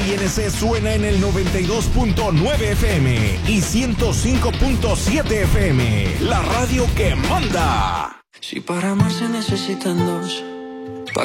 INC suena en el 92.9 FM y 105.7 FM, la radio que manda. Si para amar se necesitan dos,